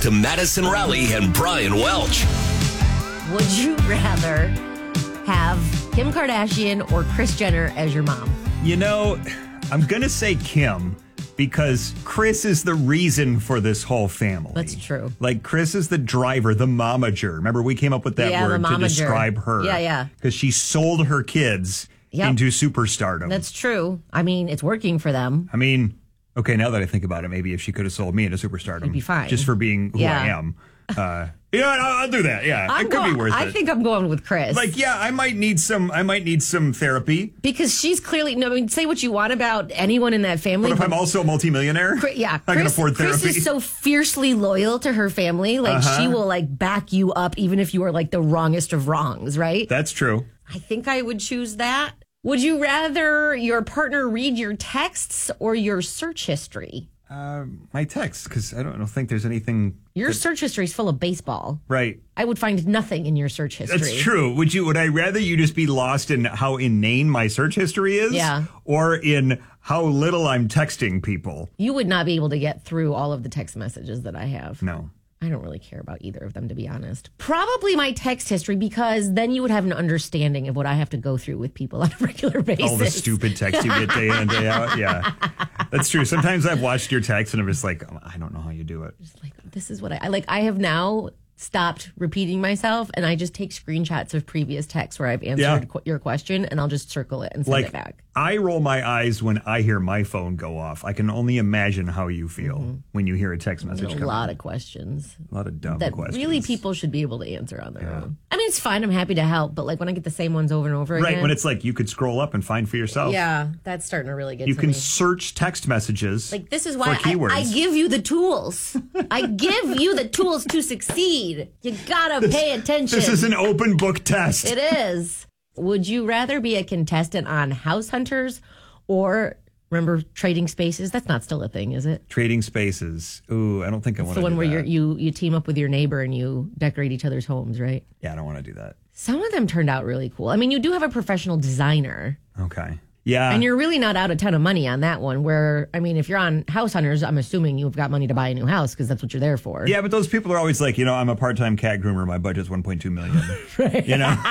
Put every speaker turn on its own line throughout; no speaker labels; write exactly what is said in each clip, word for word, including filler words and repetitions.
to Madison Raleigh and Brian Welch.
Would you rather have Kim Kardashian or Kris Jenner as your mom?
You know, I'm going to say Kim because Kris is the reason for this whole family.
That's true.
Like, Kris is the driver, the momager. Remember, we came up with that
Yeah, the
word to
momager.
describe her.
Yeah, yeah.
Because she sold her kids
Yep.
into superstardom.
That's true. I mean, it's working for them.
I mean, okay, now that I think about it, maybe if she could have sold me into superstardom.
You'd be fine.
Just for being who
Yeah.
I am. Uh, you know what? I'll, I'll do that. Yeah,
I'm
it could
go-
be worth
I
it.
think I'm going with Kris.
Like, yeah, I might need some. I might need some therapy.
Because she's clearly, no, I mean, say what you want about anyone in that family.
But if I'm also a multimillionaire,
Chris, yeah,
I can
Kris,
afford therapy.
Kris is so fiercely loyal to her family. Like,
Uh-huh.
she will, like, back you up even if you are, like, the wrongest of wrongs, right?
That's true.
I think I would choose that. Would you rather your partner read your texts or your search history?
Uh, my text, because I don't, I don't think there's anything.
Your
that-
search history is full of baseball.
Right.
I would find nothing in your search history.
That's true. Would you? Would I rather you just be lost in how inane my search history is?
Yeah.
Or in how little I'm texting people?
You would not be able to get through all of the text messages that I have.
No.
I don't really care about either of them, to be honest. Probably my text history, because then you would have an understanding of what I have to go through with people on a regular basis.
All the stupid texts you get day in and day out. Yeah. That's true. Sometimes I've watched your texts and I'm just like, oh, I don't know how you do it.
Just like, this is what I, I like. I have now stopped repeating myself, and I just take screenshots of previous texts where I've answered
Yeah.
qu- your question, and I'll just circle it and send
Like,
it back.
I roll my eyes when I hear my phone go off. I can only imagine how you feel
Mm-hmm.
when you hear a text message
A
come
lot
in.
of questions
A lot of dumb
that
questions.
really people should be able to answer on their own. I mean, it's fine. I'm happy to help, but like when I get the same ones over and over
Right,
again.
when it's like you could scroll up and find for yourself.
yeah, that's starting to really get
You
to
can
me.
search text messages.
Like, this is why
for
I,
keywords.
I give you the tools. I give you the tools to succeed. You gotta pay attention.
This is an open book test.
It is. Would you rather be a contestant on House Hunters or, remember, Trading Spaces? That's not still a thing, is it?
Trading Spaces. Ooh, I don't think I want
The
to
one
do
where
that.
you're, you you team up with your neighbor and you decorate each other's homes, right?
Yeah, I don't want to do that.
Some of them turned out really cool. I mean, you do have a professional designer,
Okay. Yeah.
and you're really not out a ton of money on that one. Where, I mean, if you're on House Hunters, I'm assuming you've got money to buy a new house because that's what you're there for.
yeah, but those people are always like, you know, I'm a part-time cat groomer. My budget's one point two million.
Right.
You know?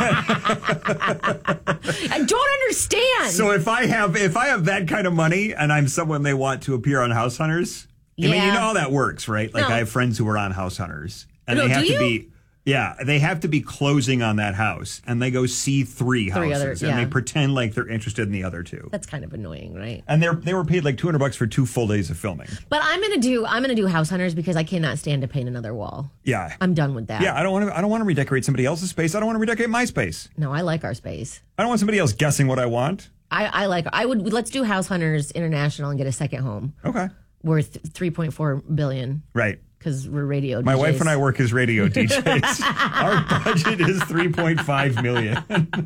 I don't understand.
So if I have if I have that kind of money and I'm someone they want to appear on House Hunters, I mean, you
Yeah.
know how that works, right? Like,
No.
I have friends who are on House Hunters, and
No,
they have
do
to
you?
be, yeah, they have to be closing on that house, and they go see three houses,
Three other-
and
yeah.
they pretend like they're interested in the other two.
That's kind of annoying, right?
And they're they were paid like two hundred bucks for two full days of filming.
But I'm gonna do I'm gonna do House Hunters because I cannot stand to paint another wall.
Yeah,
I'm done with that.
yeah. I don't want to. I don't want to redecorate somebody else's space. I don't want to redecorate my space.
No, I like our space.
I don't want somebody else guessing what I want.
I, I like I would let's do House Hunters International and get a second home
Okay,
worth three point four billion
right.
because we're radio.
My
D Js.
wife and I work as radio D Js. Our budget is three point five million.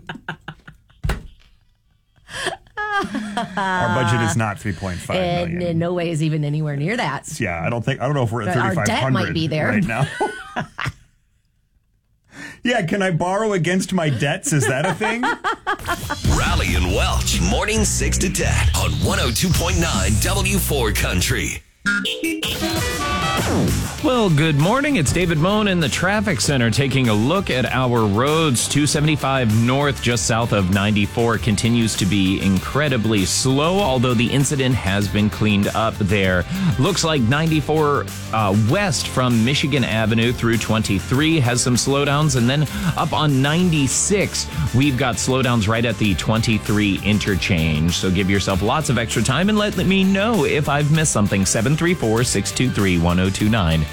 Our budget is not three point five
and
million.
in no way is even anywhere near that.
Yeah, I don't think I don't know if we're at
But our
thirty-five
debt
hundred
might be there.
right now. Yeah, can I borrow against my debts? Is that a thing?
Raleigh and Welch, morning six to ten on one oh two point nine W four Country.
Well, good morning. It's David Moen in the traffic center taking a look at our roads. two seventy-five north, just south of ninety-four, continues to be incredibly slow, although the incident has been cleaned up there. Looks like ninety-four uh, west from Michigan Avenue through twenty-three has some slowdowns, and then up on ninety-six, we've got slowdowns right at the twenty-three interchange. So give yourself lots of extra time and let me know if I've missed something. seven three four, six two three, one oh two nine.